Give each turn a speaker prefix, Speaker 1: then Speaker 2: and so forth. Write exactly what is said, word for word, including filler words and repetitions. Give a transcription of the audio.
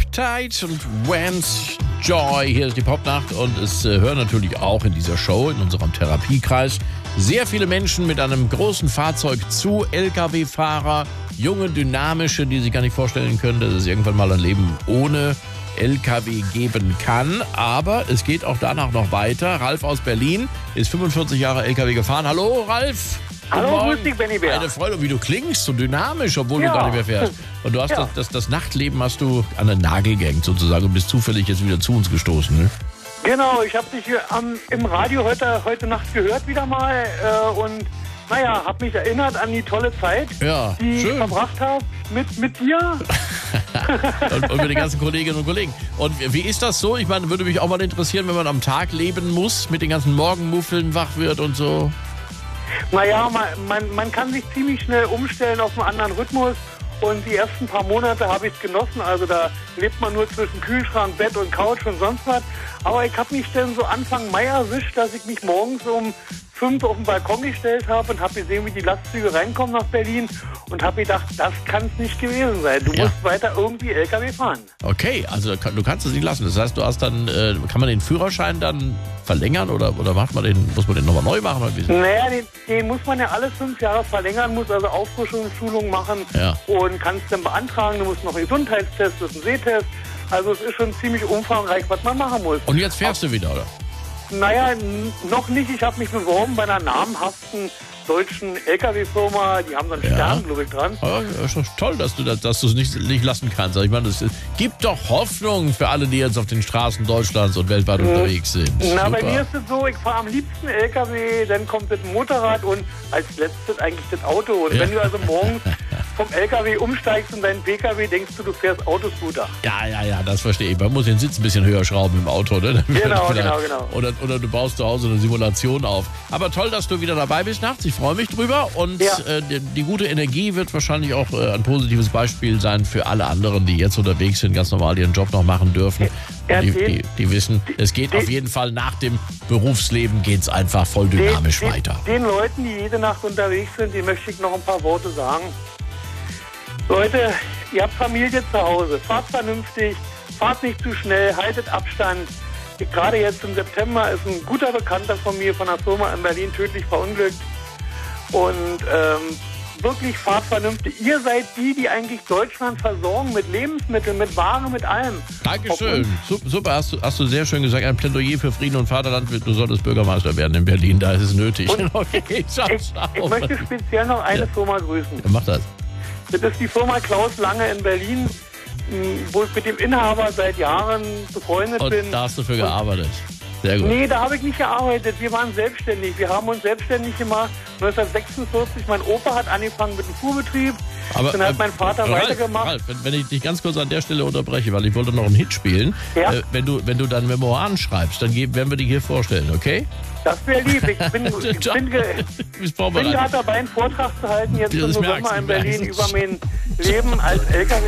Speaker 1: Riptide und Vance Joy. Hier ist die Popnacht und es äh, hören natürlich auch in dieser Show, in unserem Therapiekreis, sehr viele Menschen mit einem großen Fahrzeug zu. L K W-Fahrer, junge, dynamische, die sich gar nicht vorstellen können, dass es irgendwann mal ein Leben ohne L K W geben kann. Aber es geht auch danach noch weiter. Ralf aus Berlin ist fünfundvierzig Jahre L K W gefahren. Hallo, Ralf.
Speaker 2: Hallo, grüß dich, Benny Bär.
Speaker 1: Eine Freude, wie du klingst, so dynamisch, obwohl
Speaker 2: ja.
Speaker 1: du gar nicht mehr fährst. Und du hast
Speaker 2: ja.
Speaker 1: das, das, das Nachtleben hast du an den Nagel gehängt sozusagen und bist zufällig jetzt wieder zu uns gestoßen, ne?
Speaker 2: Genau, ich habe dich ähm, im Radio heute, heute Nacht gehört wieder mal äh, und naja, habe mich erinnert an die tolle Zeit,
Speaker 1: ja,
Speaker 2: die
Speaker 1: schön.
Speaker 2: ich verbracht habe mit, mit dir.
Speaker 1: und, und mit den ganzen Kolleginnen und Kollegen. Und wie ist das so? Ich meine, würde mich auch mal interessieren, wenn man am Tag leben muss, mit den ganzen Morgenmuffeln wach wird und so.
Speaker 2: Naja, man, man, man kann sich ziemlich schnell umstellen auf einen anderen Rhythmus und die ersten paar Monate habe ich es genossen. Also da lebt man nur zwischen Kühlschrank, Bett und Couch und sonst was. Aber ich habe mich dann so Anfang Mai erwischt, dass ich mich morgens um fünf auf den Balkon gestellt habe und habe gesehen, wie die Lastzüge reinkommen nach Berlin und habe gedacht, das kann es nicht gewesen sein. Du
Speaker 1: ja.
Speaker 2: musst weiter irgendwie L K W fahren.
Speaker 1: Okay, also du kannst es nicht lassen. Das heißt, du hast dann, äh, kann man den Führerschein dann verlängern oder, oder macht man den, muss man den nochmal neu machen? Oder wie?
Speaker 2: Naja, den, den muss man ja alle fünf Jahre verlängern, muss also Auffrischungsschulung machen
Speaker 1: ja.
Speaker 2: und kannst dann beantragen. Du musst noch einen Gesundheitstest, das ist ein Sehtest. Also es ist schon ziemlich umfangreich, was man machen muss.
Speaker 1: Und jetzt fährst du wieder, oder?
Speaker 2: Naja, n- noch nicht. Ich habe mich beworben bei einer namhaften deutschen L K W-Firma. Die haben so einen
Speaker 1: Ja.
Speaker 2: Stern, glaube ich, dran.
Speaker 1: Ja, ist doch toll, dass du das, dass du es nicht, nicht lassen kannst. Also ich meine, es gibt doch Hoffnung für alle, die jetzt auf den Straßen Deutschlands und weltweit
Speaker 2: Mhm.
Speaker 1: unterwegs sind.
Speaker 2: Na,
Speaker 1: Super.
Speaker 2: bei mir ist es so, ich fahre am liebsten L K W, dann kommt das Motorrad und als letztes eigentlich das Auto. Und
Speaker 1: Ja.
Speaker 2: wenn du also morgens vom L K W umsteigst in deinen P K W, denkst du, du fährst Autoscooter.
Speaker 1: Ja, ja, ja, das verstehe ich. Man muss den Sitz ein bisschen höher schrauben im Auto, ne?
Speaker 2: Genau, genau, genau.
Speaker 1: Oder, oder du baust zu Hause eine Simulation auf. Aber toll, dass du wieder dabei bist nachts. Ich freue mich drüber. Und
Speaker 2: Ja.
Speaker 1: äh, die, die gute Energie wird wahrscheinlich auch äh, ein positives Beispiel sein für alle anderen, die jetzt unterwegs sind, ganz normal ihren Job noch machen dürfen.
Speaker 2: Ja,
Speaker 1: die,
Speaker 2: den-
Speaker 1: die, die wissen, es geht
Speaker 2: den-
Speaker 1: auf jeden Fall nach dem Berufsleben geht's einfach voll dynamisch
Speaker 2: den,
Speaker 1: weiter.
Speaker 2: Den, den Leuten, die jede Nacht unterwegs sind, die möchte ich noch ein paar Worte sagen. Leute, ihr habt Familie zu Hause, fahrt vernünftig, fahrt nicht zu schnell, haltet Abstand. Gerade jetzt im September ist ein guter Bekannter von mir von einer Firma in Berlin tödlich verunglückt. Und ähm, wirklich fahrt vernünftig. Ihr seid die, die eigentlich Deutschland versorgen mit Lebensmitteln, mit Ware, mit allem.
Speaker 1: Dankeschön. Sup- Super, hast du, hast du sehr schön gesagt. Ein Plädoyer für Frieden und Vaterland. Du solltest Bürgermeister werden in Berlin. Da ist es nötig.
Speaker 2: Und
Speaker 1: Okay, ciao,
Speaker 2: Ich,
Speaker 1: ciao.
Speaker 2: ich möchte speziell noch eine
Speaker 1: Ja.
Speaker 2: Firma grüßen.
Speaker 1: Mach das.
Speaker 2: Das ist die Firma Klaus Lange in Berlin, mh, wo ich mit dem Inhaber seit Jahren befreundet
Speaker 1: Und
Speaker 2: bin.
Speaker 1: da hast du für gearbeitet. Sehr gut.
Speaker 2: Nee, da habe ich nicht gearbeitet. Wir waren selbstständig. Wir haben uns selbstständig gemacht. neunzehnhundertsechsundvierzig, mein Opa hat angefangen mit dem Fuhrbetrieb.
Speaker 1: Aber,
Speaker 2: Dann hat
Speaker 1: äh,
Speaker 2: mein Vater
Speaker 1: Ralf,
Speaker 2: weitergemacht.
Speaker 1: Ralf, wenn, wenn ich dich ganz kurz an der Stelle unterbreche, weil ich wollte noch einen Hit spielen.
Speaker 2: Ja.
Speaker 1: Äh, wenn, du, wenn du deine Memoiren schreibst, dann ge- werden wir die hier vorstellen, okay?
Speaker 2: Das wäre lieb. Ich bin, ich
Speaker 1: Ciao.
Speaker 2: bin, ge-
Speaker 1: Bis
Speaker 2: bin
Speaker 1: vorbereitet.
Speaker 2: gerade dabei, einen Vortrag zu halten jetzt
Speaker 1: Ja,
Speaker 2: im
Speaker 1: das
Speaker 2: November
Speaker 1: merkst du,
Speaker 2: in Berlin
Speaker 1: merkst
Speaker 2: über mein Leben als L K W